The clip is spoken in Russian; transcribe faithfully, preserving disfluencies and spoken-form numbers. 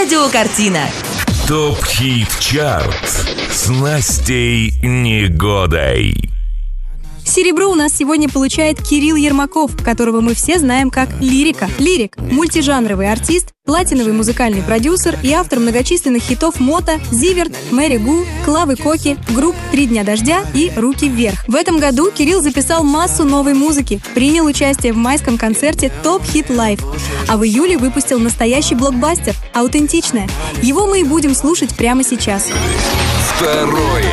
Радиокартина. ТОП-хит-чарт с Настей Негодой. Серебро у нас сегодня получает Кирилл Ермаков, которого мы все знаем как Лирика. Лирик – мультижанровый артист, платиновый музыкальный продюсер и автор многочисленных хитов Мото, Зиверт, Мэри Гу, Клавы Коки, групп «Три дня дождя» и «Руки вверх». В этом году Кирилл записал массу новой музыки, принял участие в майском концерте «Топ Хит Лайв», а в июле выпустил настоящий блокбастер «Аутентичное». Его мы и будем слушать прямо сейчас. Второе